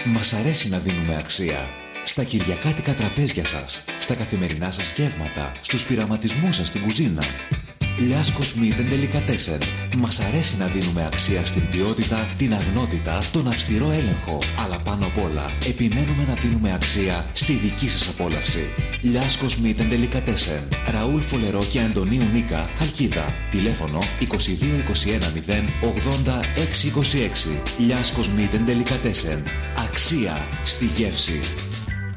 Μας αρέσει να δίνουμε αξία. Στα κυριακάτικα τραπέζια σας, στα καθημερινά σας γεύματα, στους πειραματισμούς σας στην κουζίνα. Λιάσκος Meat and Delicatessen. Μας αρέσει να δίνουμε αξία στην ποιότητα, την αγνότητα, τον αυστηρό έλεγχο. Αλλά πάνω απ' όλα, επιμένουμε να δίνουμε αξία στη δική σας απόλαυση. Λιάσκος Meat and Delicatessen. Ραούλ Φολερό και Αντωνίου Νίκα, Χαλκίδα. Τηλέφωνο 2221 0 80 626. Λιάσκος Meat and Delicatessen. Αξία στη γεύση.